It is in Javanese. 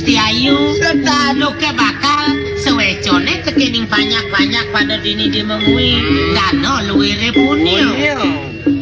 Gusti Ayu. Lo ke bakal sewecone tekening banyak-banyak pada dini di mengui. Dano luwire punyo.